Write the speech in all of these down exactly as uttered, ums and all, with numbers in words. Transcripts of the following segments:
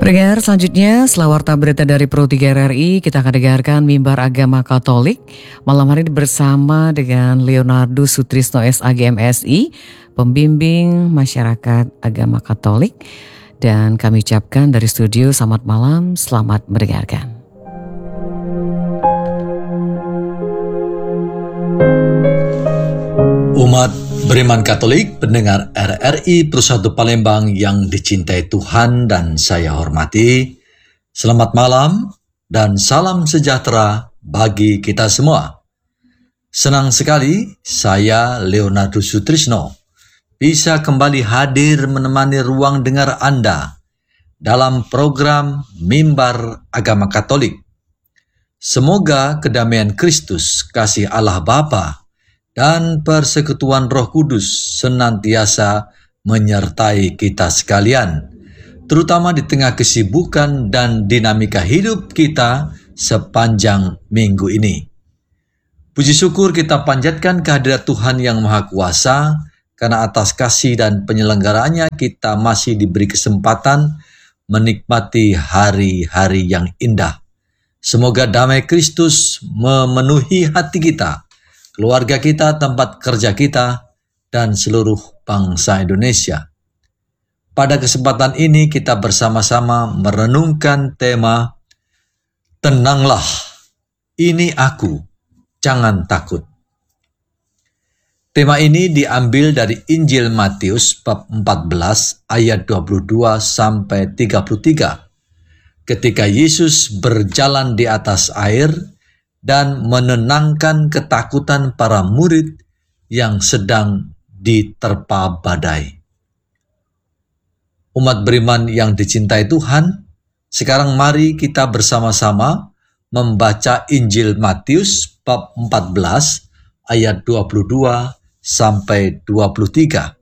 Pendengar, selanjutnya setelah warta berita dari Pro tiga R R I, kita akan dengarkan Mimbar Agama Katolik. Malam hari ini bersama dengan Leonardo Sutrisno S A G M S I, pembimbing masyarakat agama Katolik. Dan kami ucapkan dari studio selamat malam, selamat mendengarkan. Umat beriman Katolik, pendengar R R I Persatu Palembang yang dicintai Tuhan dan saya hormati, selamat malam dan salam sejahtera bagi kita semua. Senang sekali saya Leonardo Sutrisno bisa kembali hadir menemani ruang dengar Anda dalam program Mimbar Agama Katolik. Semoga kedamaian Kristus, kasih Allah Bapa, dan persekutuan Roh Kudus senantiasa menyertai kita sekalian, terutama di tengah kesibukan dan dinamika hidup kita sepanjang minggu ini. Puji syukur kita panjatkan kehadirat Tuhan yang Maha Kuasa, karena atas kasih dan penyelenggaraannya kita masih diberi kesempatan menikmati hari-hari yang indah. Semoga damai Kristus memenuhi hati kita, keluarga kita, tempat kerja kita, dan seluruh bangsa Indonesia. Pada kesempatan ini kita bersama-sama merenungkan tema Tenanglah, ini aku, jangan takut. Tema ini diambil dari Injil Matius bab empat belas ayat dua puluh dua sampai tiga puluh tiga. Ketika Yesus berjalan di atas air dan menenangkan ketakutan para murid yang sedang diterpa badai. Umat beriman yang dicintai Tuhan, sekarang mari kita bersama-sama membaca Injil Matius bab empat belas ayat dua puluh dua sampai dua puluh tiga.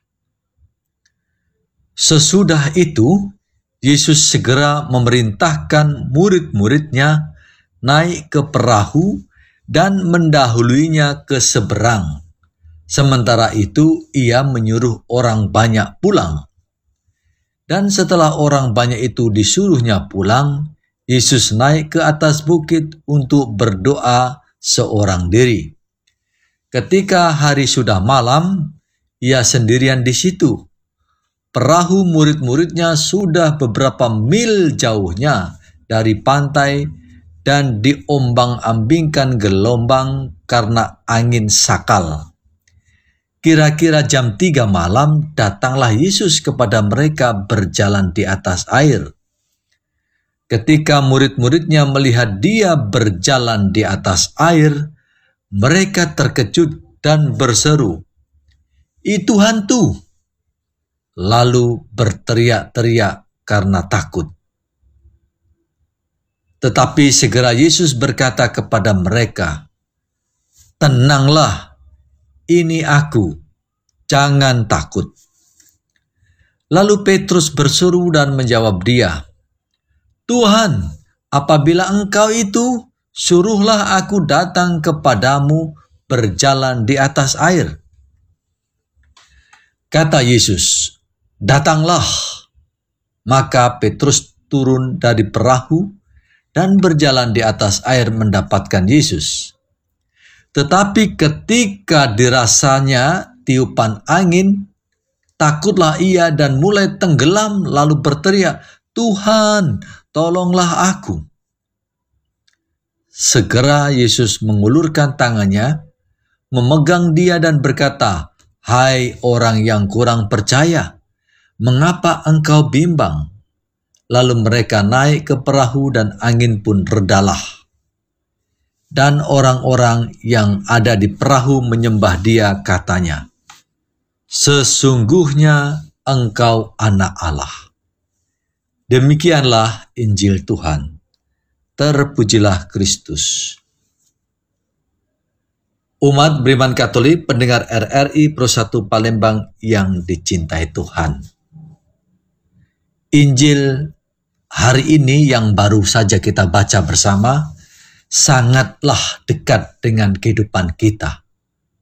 Sesudah itu, Yesus segera memerintahkan murid-muridnya naik ke perahu dan mendahuluinya ke seberang. Sementara itu ia menyuruh orang banyak pulang. Dan setelah orang banyak itu disuruhnya pulang, Yesus naik ke atas bukit untuk berdoa seorang diri. Ketika hari sudah malam, ia sendirian di situ. Perahu murid-muridnya sudah beberapa mil jauhnya dari pantai dan diombang-ambingkan gelombang karena angin sakal. Kira-kira jam tiga malam datanglah Yesus kepada mereka berjalan di atas air. Ketika murid-muridnya melihat dia berjalan di atas air, mereka terkejut dan berseru, "Itu hantu!" Lalu berteriak-teriak karena takut. Tetapi segera Yesus berkata kepada mereka, "Tenanglah, ini aku, jangan takut." Lalu Petrus berseru dan menjawab dia, "Tuhan, apabila engkau itu, suruhlah aku datang kepadamu berjalan di atas air." Kata Yesus, "Datanglah." Maka Petrus turun dari perahu dan berjalan di atas air mendapatkan Yesus. Tetapi ketika dirasanya tiupan angin, takutlah ia dan mulai tenggelam lalu berteriak, "Tuhan, tolonglah aku." Segera Yesus mengulurkan tangannya, memegang dia dan berkata, "Hai orang yang kurang percaya, mengapa engkau bimbang?" Lalu mereka naik ke perahu dan angin pun redalah. Dan orang-orang yang ada di perahu menyembah dia katanya, "Sesungguhnya engkau anak Allah." Demikianlah Injil Tuhan. Terpujilah Kristus. Umat beriman Katolik, pendengar R R I Persatu Palembang yang dicintai Tuhan. Injil hari ini yang baru saja kita baca bersama sangatlah dekat dengan kehidupan kita.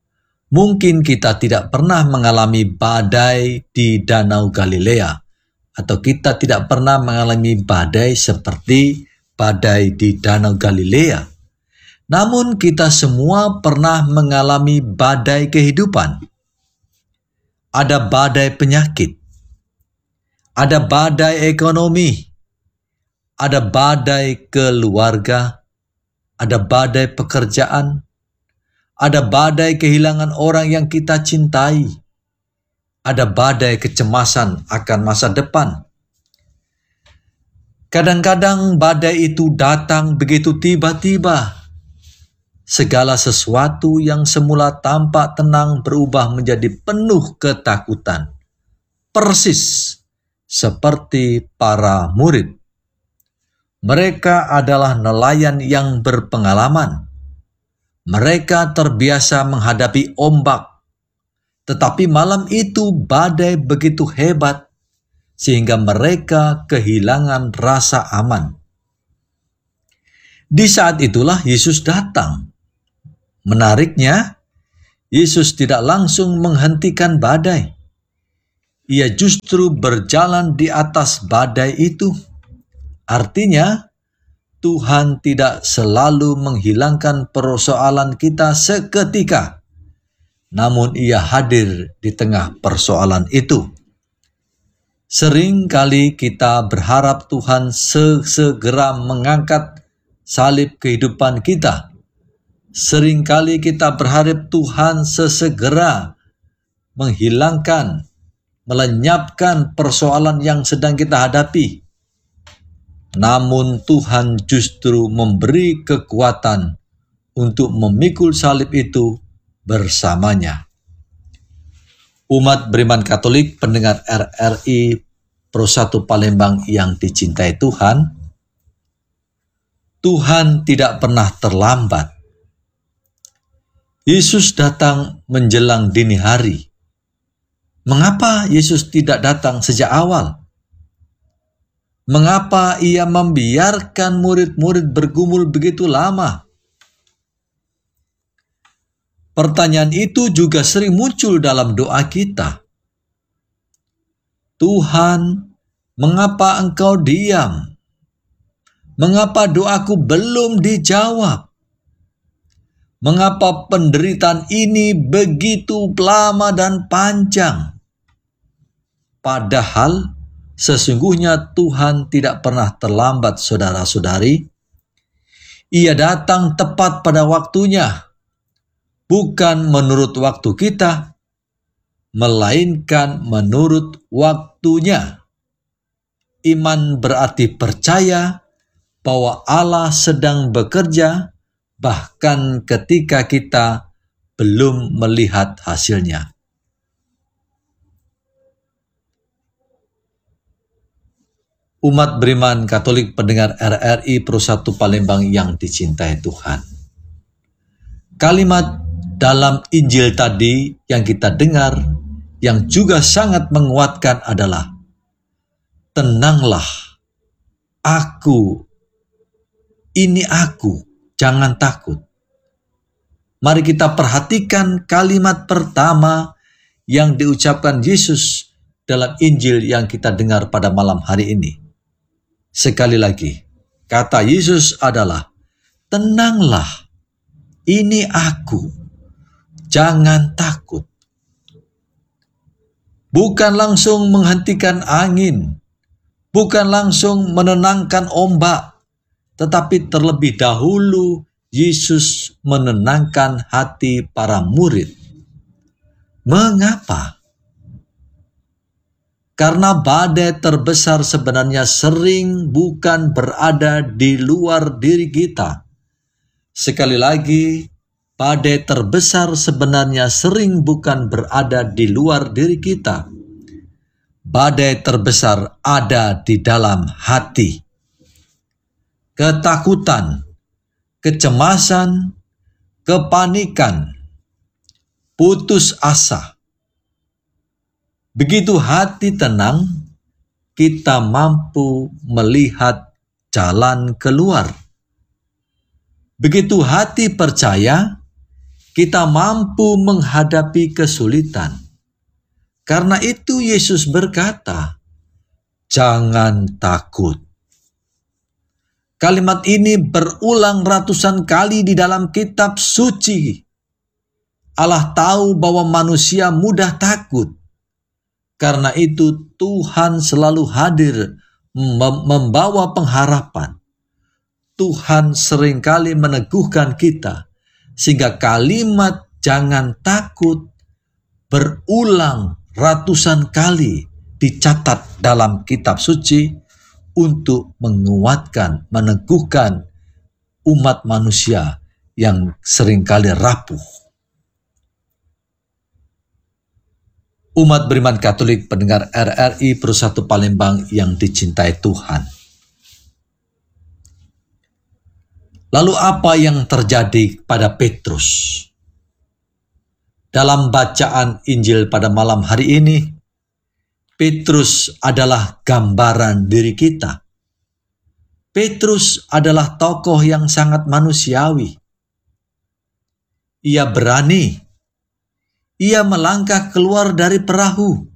Mungkin kita tidak pernah mengalami badai di Danau Galilea atau kita tidak pernah mengalami badai seperti badai di Danau Galilea. Namun kita semua pernah mengalami badai kehidupan. Ada badai penyakit, ada badai ekonomi, ada badai keluarga, ada badai pekerjaan, ada badai kehilangan orang yang kita cintai, ada badai kecemasan akan masa depan. Kadang-kadang badai itu datang begitu tiba-tiba. Segala sesuatu yang semula tampak tenang berubah menjadi penuh ketakutan. Persis seperti para murid. Mereka adalah nelayan yang berpengalaman. Mereka terbiasa menghadapi ombak. Tetapi malam itu badai begitu hebat sehingga mereka kehilangan rasa aman. Di saat itulah Yesus datang. Menariknya, Yesus tidak langsung menghentikan badai. Ia justru berjalan di atas badai itu. Artinya, Tuhan tidak selalu menghilangkan persoalan kita seketika, namun Ia hadir di tengah persoalan itu. Sering kali kita berharap Tuhan sesegera mengangkat salib kehidupan kita. Sering kali kita berharap Tuhan sesegera menghilangkan, melenyapkan persoalan yang sedang kita hadapi. Namun Tuhan justru memberi kekuatan untuk memikul salib itu bersamanya. Umat beriman Katolik pendengar R R I Pro satu Palembang yang dicintai Tuhan, Tuhan tidak pernah terlambat. Yesus datang menjelang dini hari. Mengapa Yesus tidak datang sejak awal? Mengapa Ia membiarkan murid-murid bergumul begitu lama? Pertanyaan itu juga sering muncul dalam doa kita. Tuhan, mengapa Engkau diam? Mengapa doaku belum dijawab? Mengapa penderitaan ini begitu lama dan panjang? Padahal sesungguhnya Tuhan tidak pernah terlambat, saudara-saudari. Ia datang tepat pada waktunya, bukan menurut waktu kita, melainkan menurut waktunya. Iman berarti percaya bahwa Allah sedang bekerja bahkan ketika kita belum melihat hasilnya. Umat beriman Katolik pendengar R R I Pro satu Palembang yang dicintai Tuhan. Kalimat dalam Injil tadi yang kita dengar yang juga sangat menguatkan adalah, tenanglah, aku, ini aku, jangan takut. Mari kita perhatikan kalimat pertama yang diucapkan Yesus dalam Injil yang kita dengar pada malam hari ini. Sekali lagi, kata Yesus adalah, tenanglah, ini aku, jangan takut. Bukan langsung menghentikan angin, bukan langsung menenangkan ombak, tetapi terlebih dahulu Yesus menenangkan hati para murid. Mengapa? Karena badai terbesar sebenarnya sering bukan berada di luar diri kita. Sekali lagi, badai terbesar sebenarnya sering bukan berada di luar diri kita. Badai terbesar ada di dalam hati. Ketakutan, kecemasan, kepanikan, putus asa. Begitu hati tenang, kita mampu melihat jalan keluar. Begitu hati percaya, kita mampu menghadapi kesulitan. Karena itu Yesus berkata, jangan takut. Kalimat ini berulang ratusan kali di dalam kitab suci. Allah tahu bahwa manusia mudah takut. Karena itu Tuhan selalu hadir mem- membawa pengharapan. Tuhan seringkali meneguhkan kita sehingga kalimat jangan takut berulang ratusan kali dicatat dalam kitab suci untuk menguatkan, meneguhkan umat manusia yang seringkali rapuh. Umat beriman Katolik pendengar R R I Perusahaan Palembang yang dicintai Tuhan. Lalu apa yang terjadi pada Petrus? Dalam bacaan Injil pada malam hari ini, Petrus adalah gambaran diri kita. Petrus adalah tokoh yang sangat manusiawi. Ia berani. Ia melangkah keluar dari perahu.